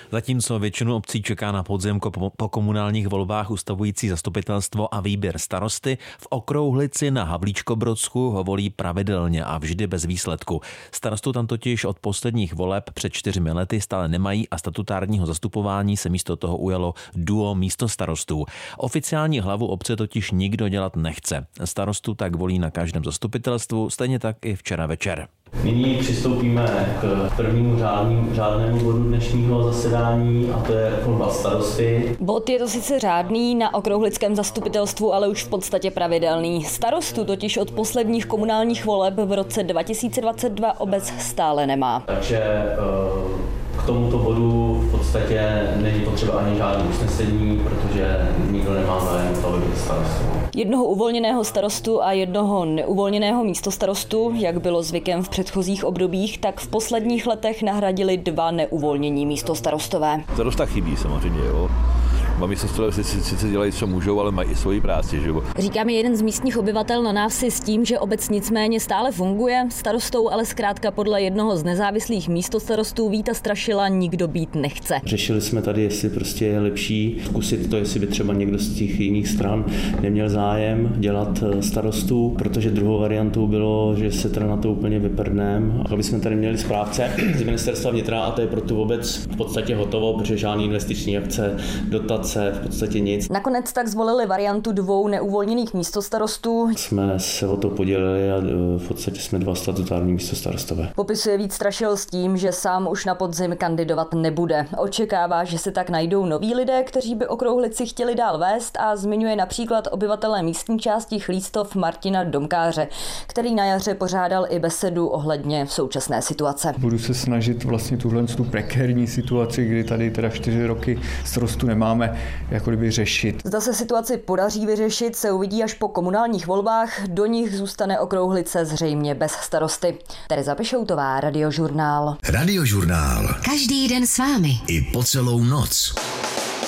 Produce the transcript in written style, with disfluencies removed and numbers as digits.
Zatímco většinu obcí čeká na podzim po komunálních volbách ustavující zastupitelstvo a výběr starosty, v Okrouhlici na Havlíčkobrodsku ho volí pravidelně a vždy bez výsledku. Starostu tam totiž od posledních voleb před 4 lety stále nemají a statutárního zastupování se místo toho ujalo duo místostarostů. Oficiální hlavu obce totiž nikdo dělat nechce. Starostu tak volí na každém zastupitelstvu, stejně tak i včera večer. Nyní přistoupíme k prvnímu řádnému bodu dnešního zasedání a to je volba starosty. Bod je to sice řádný, na okrouhlickém zastupitelstvu, ale už v podstatě pravidelný. Starostu totiž od posledních komunálních voleb v roce 2022 obec stále nemá. Takže k tomuto bodu v podstatě není potřeba ani žádné usnesení, protože nikdo nemá zájem o to starostu. Jednoho uvolněného starostu a jednoho neuvolněného místostarostu, jak bylo zvykem v předchozích obdobích, tak v posledních letech nahradili 2 neuvolnění místostarostové. Starosta chybí samozřejmě, jo. Místostarostové sice dělají, co můžou, ale mají i svoji práci, že jo. Říká mi jeden z místních obyvatel na návsi s tím, že obec nicméně stále funguje, starostou ale zkrátka podle jednoho z nezávislých místostarostů Víta Strašila nikdo být nechce. Řešili jsme tady, jestli prostě je lepší zkusit to, jestli by třeba někdo z těch jiných stran neměl zájem dělat starostu, protože druhou variantou bylo, že se teda na to úplně vyprdneme. Aby jsme tady měli správce z ministerstva vnitra a to je pro tu obec v podstatě hotovo, protože žádný investiční akce, dotace, v podstatě nic. Nakonec tak zvolili variantu 2 neuvolněných místostarostů. Jsme se o to podělili a v podstatě jsme 2 statutární místostarostové. Popisuje Vít Strašil s tím, že sám už na podzim kandidovat nebude. Očekává, že se tak najdou noví lidé, kteří by Okrouhlici chtěli dál vést a zmiňuje například obyvatele místní části Chlístov Martina Domkáře, který na jaře pořádal i besedu ohledně současné situace. Budu se snažit vlastně tuhle prekérní situaci, kdy tady teda 4 roky starostu nemáme, jako kdyby řešit. Zda se situaci podaří vyřešit, se uvidí až po komunálních volbách, do nich zůstane Okrouhlice zřejmě bez starosty. Tereza Pešoutová, Radiožurnál. Radiožurnál. Každý den s vámi. I po celou noc.